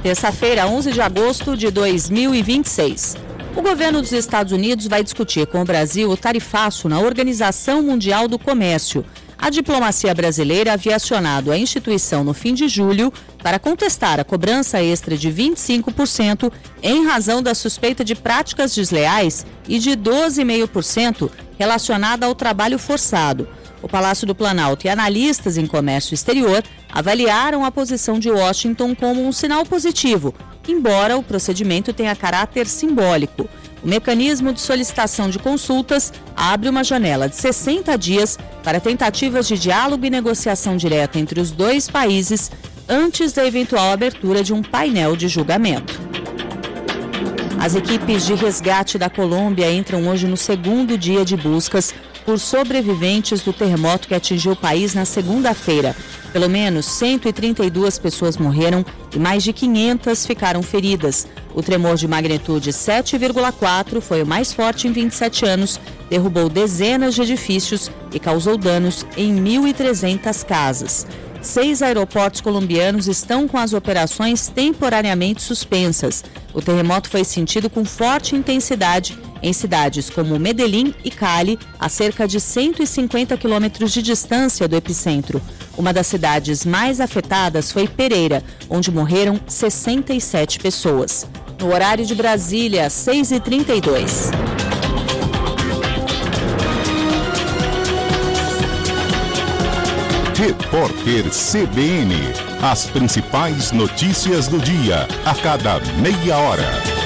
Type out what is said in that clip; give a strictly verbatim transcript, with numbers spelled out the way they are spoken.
terça-feira, onze de agosto de dois mil e vinte e seis. O governo dos Estados Unidos vai discutir com o Brasil o tarifaço na Organização Mundial do Comércio. A diplomacia brasileira havia acionado a instituição no fim de julho para contestar a cobrança extra de vinte e cinco por cento em razão da suspeita de práticas desleais e de doze vírgula cinco por cento relacionada ao trabalho forçado. O Palácio do Planalto e analistas em comércio exterior avaliaram a posição de Washington como um sinal positivo, embora o procedimento tenha caráter simbólico. O mecanismo de solicitação de consultas abre uma janela de sessenta dias para tentativas de diálogo e negociação direta entre os dois países antes da eventual abertura de um painel de julgamento. As equipes de resgate da Colômbia entram hoje no segundo dia de buscas por sobreviventes do terremoto que atingiu o país na segunda-feira. Pelo menos cento e trinta e duas pessoas morreram e mais de quinhentas ficaram feridas. O tremor de magnitude sete vírgula quatro foi o mais forte em vinte e sete anos, derrubou dezenas de edifícios e causou danos em mil e trezentas casas. Seis aeroportos colombianos estão com as operações temporariamente suspensas. O terremoto foi sentido com forte intensidade em cidades como Medellín e Cali, a cerca de cento e cinquenta quilômetros de distância do epicentro. Uma das cidades mais afetadas foi Pereira, onde morreram sessenta e sete pessoas. No horário de Brasília, seis e trinta e dois. Repórter C B N. As principais notícias do dia, a cada meia hora.